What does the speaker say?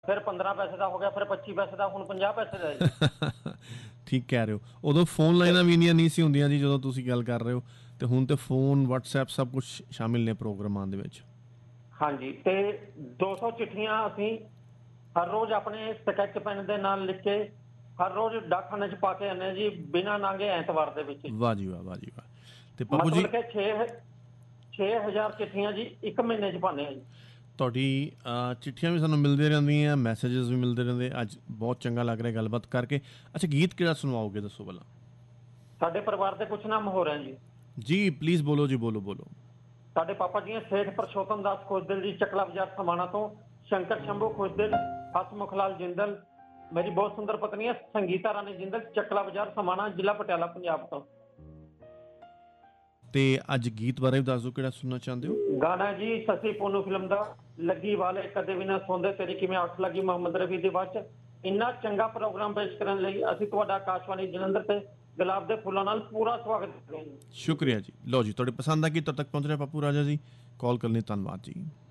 ਫਿਰ 15 ਪੈਸੇ ਦਾ ਹੋ ਗਿਆ, ਫਿਰ 25 ਪੈਸੇ ਦਾ, ਹੁਣ 50 ਪੈਸੇ ਦਾ ਜੀ। ਠੀਕ ਕਹਿ ਰਹੇ ਹੋ। ਉਦੋਂ ਫੋਨ ਲਾਈਨਾਂ ਵੀ ਇੰਨੀਆਂ ਨਹੀਂ ਸੀ ਹੁੰਦੀਆਂ ਜੀ ਜਦੋਂ ਤੁਸੀਂ ਗੱਲ ਕਰ ਰਹੇ ਹੋ, ਤੇ ਹੁਣ ਤੇ ਫੋਨ, WhatsApp ਸਭ ਕੁਝ ਸ਼ਾਮਿਲ ਨੇ ਪ੍ਰੋਗਰਾਮਾਂ ਦੇ ਵਿੱਚ। ਹਾਂਜੀ, ਤੇ 200 ਚਿੱਠੀਆਂ ਅਸੀਂ ਹਰ ਰੋਜ਼ ਆਪਣੇ ਸਕੈਚ ਪੈਨ ਦੇ ਨਾਲ ਲਿਖ ਕੇ ਹਰ ਰੋਜ਼ ਡਾਕਖਾਨੇ 'ਚ ਪਾ ਕੇ ਆਉਂਦੇ ਜੀ, ਬਿਨਾਂ ਨਾਂਗੇ ਐਤਵਾਰ ਦੇ ਵਿੱਚ ਜੀ। ਵਾਹ ਜੀ ਵਾਹ, ਵਾਹ ਜੀ ਵਾਹ। ਤੇ ਪੱਪੂ ਜੀ, ਮਤਲਬ ਕਿ 6 ਹਜ਼ਾਰ ਚਿੱਠੀਆਂ ਜੀ ਇੱਕ ਮਹੀਨੇ 'ਚ ਪਾਉਂਦੇ ਆ ਜੀ। ਤੁਹਾਡੀ ਚਿੱਠੀਆਂ ਵੀ ਸਾਨੂੰ ਮਿਲਦੀਆਂ ਰਹਿੰਦੀਆਂ, ਮੈਸੇजेस ਵੀ ਮਿਲਦੇ ਰਹਿੰਦੇ। ਅੱਜ ਬਹੁਤ ਚੰਗਾ ਲੱਗ ਰਿਹਾ ਗੱਲਬਾਤ ਕਰਕੇ। ਅੱਛਾ, ਗੀਤ ਕਿਹੜਾ ਸੁਣਵਾਓਗੇ ਦੱਸੋ ਭਲਾ? ਸਾਡੇ ਪਰਿਵਾਰ ਦੇ ਕੁਛ ਨਾਮ ਹੋ ਰਹੇ ਜੀ। ਜੀ ਪਲੀਜ਼ ਬੋਲੋ ਜੀ, ਬੋਲੋ ਬੋਲੋ। ਸਾਡੇ ਪਾਪਾ ਜੀ ਸੇਠ ਪਰਸ਼ੋਤਮ ਦਾਸ ਖੋਜਦਿਲ ਜੀ, ਚੱਕਲਾ ਬਾਜ਼ਾਰ ਸਮਾਣਾ ਤੋਂ। ਸ਼ੰਕਰ ਸ਼ੰਭੂ ਖੋਜਦਿਲ, ਹਸਮੁਖ ਲਾਲ ਜਿੰਦਲ। ਮੇਰੀ ਬਹੁਤ ਸੁੰਦਰ ਪਤਨੀ ਹੈ ਸੰਗੀਤਾ ਰਾਣੀ ਜਿੰਦਲ, ਚੱਕਲਾ ਬਾਜ਼ਾਰ ਸਮਾਣਾ, ਜ਼ਿਲ੍ਹਾ ਪਟਿਆਲਾ, ਪੰਜਾਬ ਤੋਂ। ਤੇ ਅੱਜ ਗੀਤ ਬਾਰੇ ਵੀ ਦੱਸ ਦਿਓ, ਕਿਹੜਾ ਸੁਣਨਾ ਚਾਹੁੰਦੇ ਹੋ? ਗਾਣਾ ਜੀ ਸਸੀ ਪੋਨੂ ਫਿਲਮ ਦਾ, ਲੱਗੀ ਵਾਲੇ ਕਦੇ ਵੀ ਨਾ ਸੌਂਦੇ, ਤੇਰੀ ਕਿਵੇਂ ਅੱਖ ਲੱਗੀ, ਮੁਹੰਮਦ ਰਫੀ ਦੀ ਆਵਾਜ਼ 'ਚ। ਇੰਨਾ ਚੰਗਾ ਪ੍ਰੋਗਰਾਮ ਪੇਸ਼ ਕਰਨ ਲਈ ਅਸੀਂ ਤੁਹਾਡਾ ਆਕਾਸ਼ਵਾਣੀ ਜਲੰਧਰ ਤੇ ਗੁਲਾਬ ਦੇ ਫੁੱਲਾਂ ਨਾਲ ਪੂਰਾ ਸਵਾਗਤ ਕਰਦੇ ਹਾਂ ਜੀ। ਸ਼ੁਕਰੀਆ ਜੀ। ਲਓ ਜੀ, ਤੁਹਾਡੀ ਪਸੰਦ ਆ ਗਈ, ਤਦ ਤੱਕ ਪਹੁੰਚ ਰਿਹਾ ਪੱਪੂ ਰਾਜਾ ਜੀ। ਕਾਲ ਕਰਨ ਲਈ ਧੰਨਵਾਦ ਜੀ।